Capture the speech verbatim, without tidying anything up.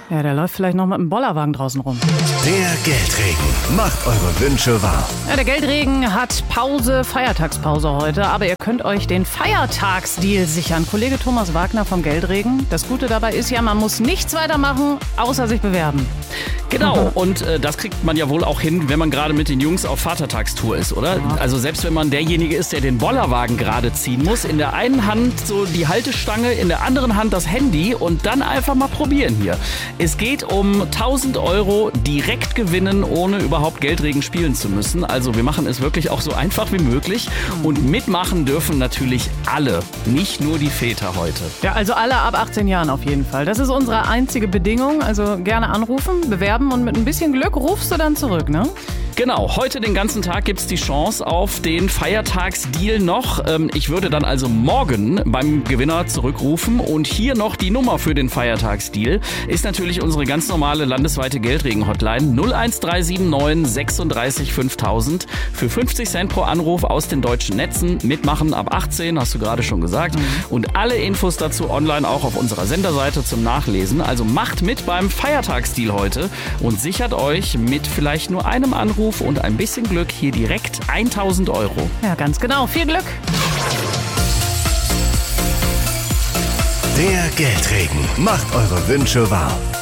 Ja, der läuft vielleicht noch mit dem Bollerwagen draußen rum. Der Geldregen macht eure Wünsche wahr. Ja, der Geldregen hat Pause, Feiertagspause heute, aber ihr könnt euch den Feiertagsdeal sichern. Kollege Thomas Wagner vom Geldregen. Das Gute dabei ist ja, man muss nichts weitermachen, außer sich bewerben. Genau, und äh, das kriegt man ja wohl auch hin, wenn man gerade mit den Jungs auf Vatertagstour ist, oder? Ja. Also selbst wenn man derjenige ist, der den Bollerwagen gerade ziehen muss, in der einen Hand so die Haltestange, in der anderen Hand das Handy und dann einfach mal probieren hier. Es geht um tausend Euro direkt gewinnen, ohne überhaupt Geldregen spielen zu müssen. Also wir machen es wirklich auch so einfach wie möglich und mitmachen dürfen natürlich alle, nicht nur die Väter heute. Ja, also alle ab achtzehn Jahren auf jeden Fall. Das ist unsere einzige Bedingung, also gerne anrufen, bewerben und mit ein bisschen Glück rufst du dann zurück, ne? Genau, heute den ganzen Tag gibt es die Chance auf den Feiertagsdeal noch. Ich würde dann also morgen beim Gewinner zurückrufen und hier noch die Nummer für den Feiertagsdeal ist natürlich unsere ganz normale landesweite Geldregen-Hotline null eins drei sieben neun sechsunddreißig fünftausend für fünfzig Cent pro Anruf aus den deutschen Netzen. Mitmachen ab achtzehn, hast du gerade schon gesagt. Mhm. Und alle Infos dazu online auch auf unserer Senderseite zum Nachlesen. Also macht mit beim Feiertagsdeal heute und sichert euch mit vielleicht nur einem Anruf und ein bisschen Glück hier direkt tausend Euro. Ja, ganz genau. Viel Glück. Der Geldregen macht eure Wünsche wahr.